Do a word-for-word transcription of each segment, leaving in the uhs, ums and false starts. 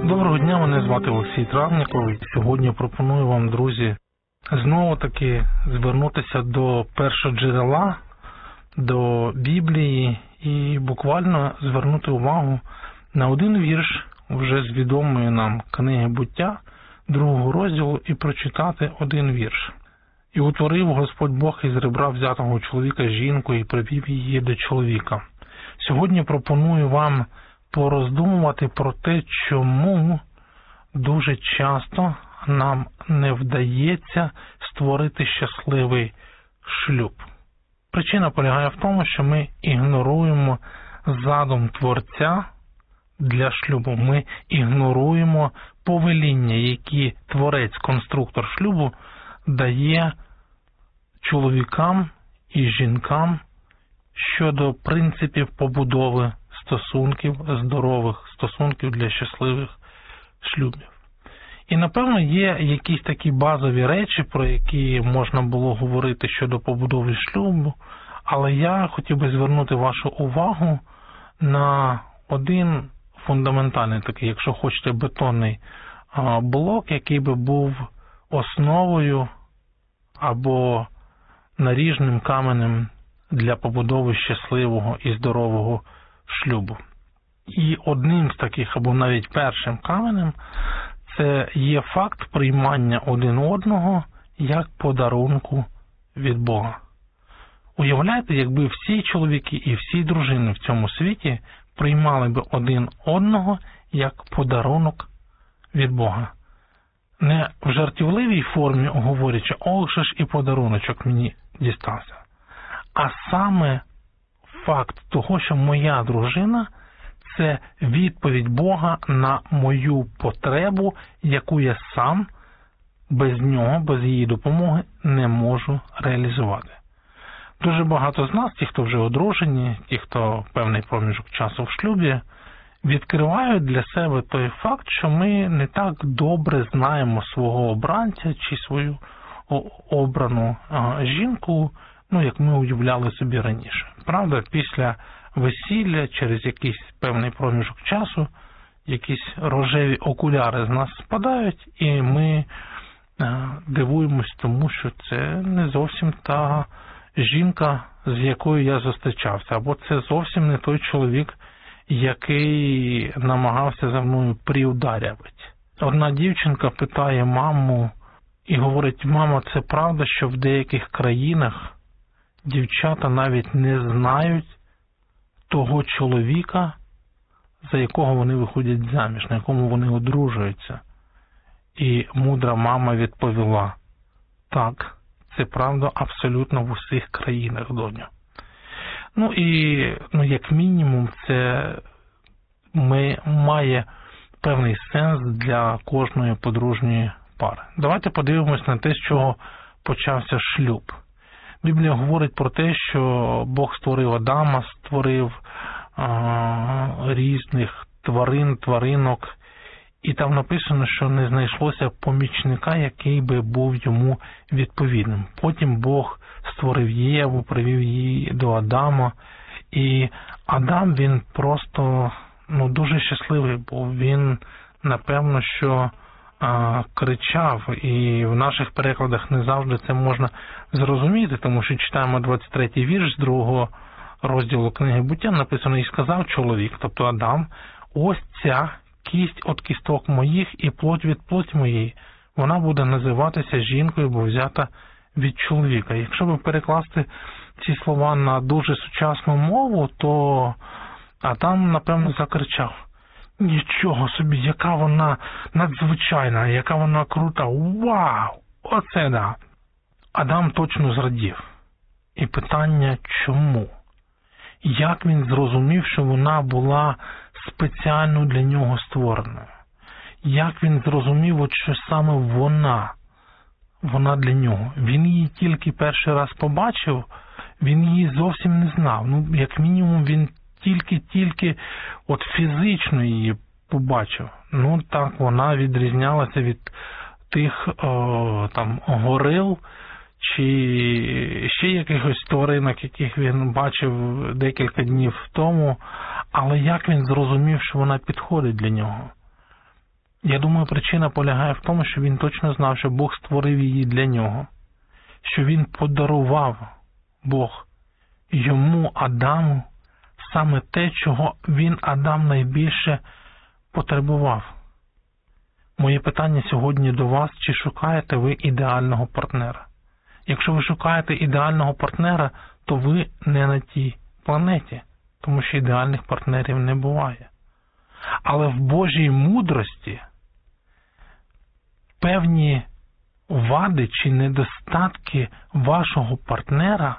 Доброго дня, мене звати Олексій Травніков. Сьогодні пропоную вам, друзі, знову-таки звернутися до першоджерела, до Біблії і буквально звернути увагу на один вірш вже з відомої нам книги «Буття», другого розділу, і прочитати один вірш. «І утворив Господь Бог із ребра взятого чоловіка жінку і привів її до чоловіка». Сьогодні пропоную вам пороздумувати про те, чому дуже часто нам не вдається створити щасливий шлюб. Причина полягає в тому, що ми ігноруємо задум Творця для шлюбу. Ми ігноруємо повеління, які Творець, конструктор шлюбу, дає чоловікам і жінкам щодо принципів побудови стосунків, здорових стосунків для щасливих шлюбів. І, напевно, є якісь такі базові речі, про які можна було говорити щодо побудови шлюбу, але я хотів би звернути вашу увагу на один фундаментальний такий, якщо хочете, бетонний блок, який би був основою або наріжним каменем для побудови щасливого і здорового шлюбу. І одним з таких, або навіть першим каменем, це є факт приймання один одного як подарунку від Бога. Уявляєте, якби всі чоловіки і всі дружини в цьому світі приймали би один одного як подарунок від Бога. Не в жартівливій формі говорячи, ох же ж і подаруночок мені дістався. А саме факт того, що моя дружина – це відповідь Бога на мою потребу, яку я сам без нього, без її допомоги не можу реалізувати. Дуже багато з нас, ті, хто вже одружені, ті, хто певний проміжок часу в шлюбі, відкривають для себе той факт, що ми не так добре знаємо свого обранця чи свою обрану жінку, ну, як ми уявляли собі раніше. Правда, після весілля, через якийсь певний проміжок часу, якісь рожеві окуляри з нас спадають, і ми дивуємось тому, що це не зовсім та жінка, з якою я зустрічався, або це зовсім не той чоловік, який намагався за мною приударювати. Одна дівчинка питає маму і говорить: «Мама, це правда, що в деяких країнах дівчата навіть не знають того чоловіка, за якого вони виходять заміж, на якому вони одружуються?» І мудра мама відповіла: «Так, це правда абсолютно в усіх країнах, доню». Ну і, ну, як мінімум, це ми, має певний сенс для кожної подружньої пари. Давайте подивимось на те, з чого почався шлюб. Біблія говорить про те, що Бог створив Адама, створив а, різних тварин, тваринок, і там написано, що не знайшлося помічника, який би був йому відповідним. Потім Бог створив Єву, привів її до Адама, і Адам, він просто, ну, дуже щасливий був. Він, напевно, що а, кричав, і в наших перекладах не завжди це можна зрозуміти, тому що читаємо двадцять третій вірш з другого розділу книги «Буття», написано: «І сказав чоловік», тобто Адам, «ось ця кість від кісток моїх і плоть від плоті моєї, вона буде називатися жінкою, бо взята від чоловіка». Якщо би перекласти ці слова на дуже сучасну мову, то Адам, напевно, закричав: «Нічого собі, яка вона надзвичайна, яка вона крута, вау, оце да!» Адам точно зрадів. І питання: чому? Як він зрозумів, що вона була спеціально для нього створеною? Як він зрозумів, от що саме вона, вона для нього? Він її тільки перший раз побачив, він її зовсім не знав. Ну, як мінімум, він тільки-тільки от фізично її побачив. Ну, так, вона відрізнялася від тих о, там горил, чи ще якихось тваринок, яких він бачив декілька днів тому, але як він зрозумів, що вона підходить для нього? Я думаю, причина полягає в тому, що він точно знав, що Бог створив її для нього, що він подарував, Бог, йому, Адаму, саме те, чого він, Адам, найбільше потребував. Моє питання сьогодні до вас, чи шукаєте ви ідеального партнера? Якщо ви шукаєте ідеального партнера, то ви не на тій планеті, тому що ідеальних партнерів не буває. Але в Божій мудрості певні вади чи недостатки вашого партнера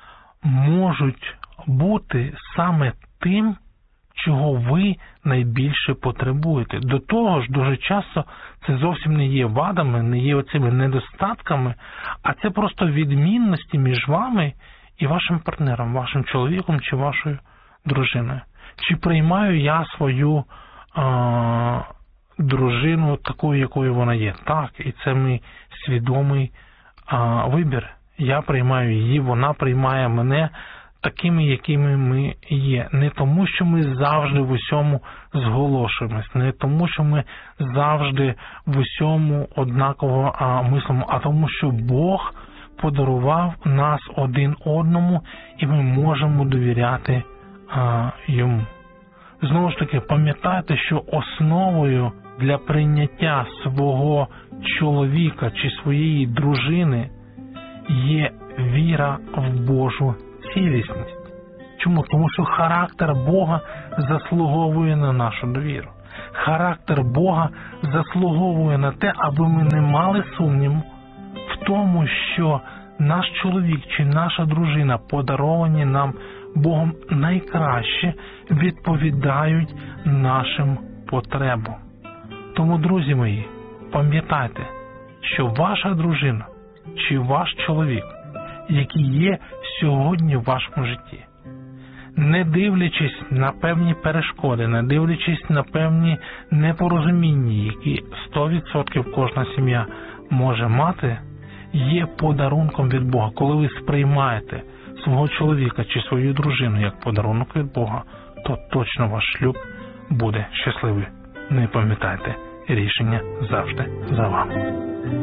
можуть бути саме тим, чого ви найбільше потребуєте. До того ж, дуже часто це зовсім не є вадами, не є оцими недостатками, а це просто відмінності між вами і вашим партнером, вашим чоловіком чи вашою дружиною. Чи приймаю я свою а, дружину такою, якою вона є? Так, і це мій свідомий а, вибір. Я приймаю її, вона приймає мене такими, якими ми є. Не тому, що ми завжди в усьому зголошуємось, не тому, що ми завжди в усьому однаково а, мислимо, а тому, що Бог подарував нас один одному, і ми можемо довіряти а, йому. Знову ж таки, пам'ятайте, що основою для прийняття свого чоловіка чи своєї дружини є віра в Божу цілісність. Чому? Тому що характер Бога заслуговує на нашу довіру. Характер Бога заслуговує на те, аби ми не мали сумніву в тому, що наш чоловік чи наша дружина, подаровані нам Богом, найкраще відповідають нашим потребам. Тому, друзі мої, пам'ятайте, що ваша дружина чи ваш чоловік, який є сьогодні в вашому житті, не дивлячись на певні перешкоди, не дивлячись на певні непорозуміння, які сто відсотків кожна сім'я може мати, є подарунком від Бога. Коли ви сприймаєте свого чоловіка чи свою дружину як подарунок від Бога, то точно ваш шлюб буде щасливий. Не пам'ятайте, рішення завжди за вами.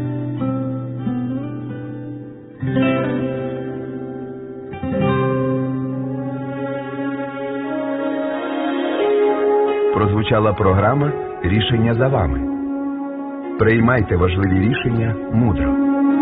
Прозвучала програма «Рішення за вами». Приймайте важливі рішення мудро.